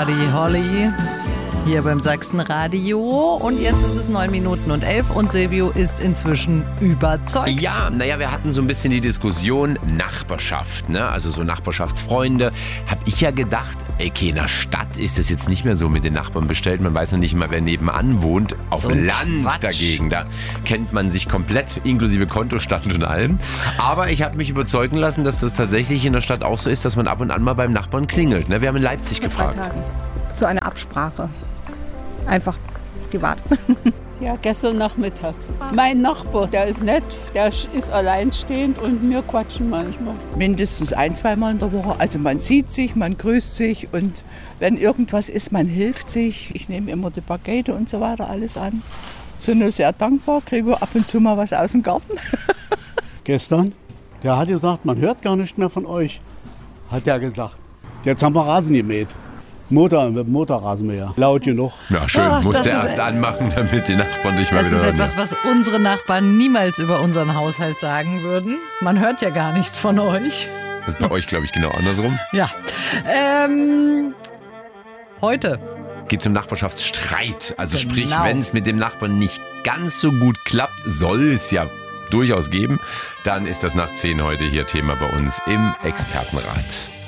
Buddy Holly hier beim Sachsenradio. Und jetzt ist es 9:11 und Silvio ist inzwischen überzeugt. Ja, wir hatten so ein bisschen die Diskussion Nachbarschaft, ne? Also so Nachbarschaftsfreunde. Hab ich ja gedacht, okay, in der Stadt ist es jetzt nicht mehr so mit den Nachbarn bestellt. Man weiß ja nicht mal, wer nebenan wohnt. Auf So dem ein Land Quatsch. dagegen, da kennt man sich komplett, inklusive Kontostand und allem. Aber ich habe mich überzeugen lassen, dass das tatsächlich in der Stadt auch so ist, dass man ab und an mal beim Nachbarn klingelt. Ne? Wir haben in Leipzig gefragt. So eine Absprache. Einfach privat. Ja, gestern Nachmittag. Mein Nachbar, der ist nett, der ist alleinstehend und wir quatschen manchmal. Mindestens 1-2 Mal in der Woche. Also man sieht sich, man grüßt sich und wenn irgendwas ist, man hilft sich. Ich nehme immer die Pakete und so weiter alles an. Sind nur sehr dankbar, kriege ab und zu mal was aus dem Garten. Gestern, der hat gesagt, man hört gar nicht mehr von euch, hat er gesagt. Jetzt haben wir Rasen gemäht. Motorrasenmäher. Laut genug. Ja, schön. Ach, Musste das ist- erst anmachen, damit die Nachbarn dich mal Das wieder ist hören. etwas, was unsere Nachbarn niemals über unseren Haushalt sagen würden. Man hört ja gar nichts von euch. Das ist bei euch, glaube ich, genau andersrum. Ja. Heute. Geht zum Nachbarschaftsstreit. Also Genau. sprich, wenn es mit dem Nachbarn nicht ganz so gut klappt, soll es ja durchaus geben, dann ist das nach 10 heute hier Thema bei uns im Expertenrat.